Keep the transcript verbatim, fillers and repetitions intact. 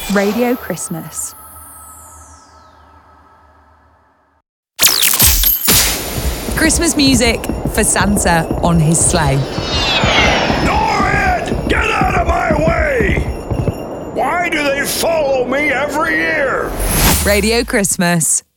Radio Christmas. Christmas music for Santa on his sleigh. Norrid! Get out of my way! Why do they follow me every year? Radio Christmas.